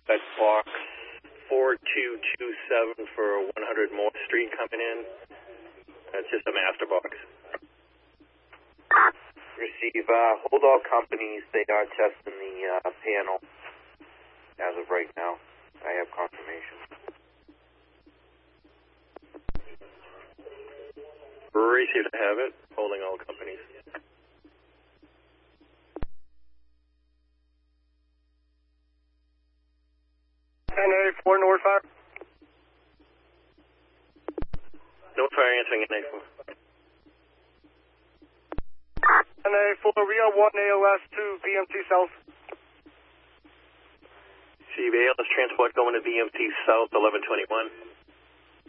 That's box 4227 for 100 Moore Street coming in. That's just a master box. Receive. Hold all companies. They are testing the panel as of right now. I have confirmation. Receive to have it. Holding all companies. NA4 Northfire. Northfire answering NA4. NA4, we are 1 ALS to BMT South. Receive ALS transport going to BMT South 1121.